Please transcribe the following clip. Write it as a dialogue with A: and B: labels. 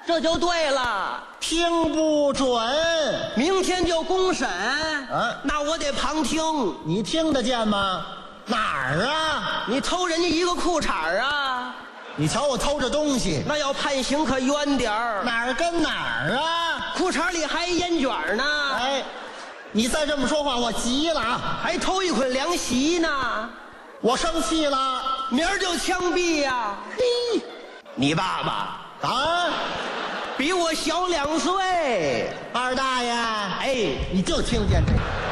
A: 这就对了。
B: 听不准。
A: 明天就公审，那我得旁听。
B: 你听得见吗？哪儿啊？
A: 你偷人家一个裤衩啊？
B: 你瞧我偷着东西，
A: 那要判刑可冤点儿。
B: 哪儿跟哪儿啊？
A: 裤衩里还烟卷呢。
B: 哎，你再这么说话，我急了啊！
A: 还偷一捆凉席呢。
B: 我生气了，
A: 明儿就枪毙呀！
B: 嘿，
A: 你爸爸
B: 啊，
A: 比我小2岁。
B: 二大爷，
A: 哎，
B: 你就听见这个。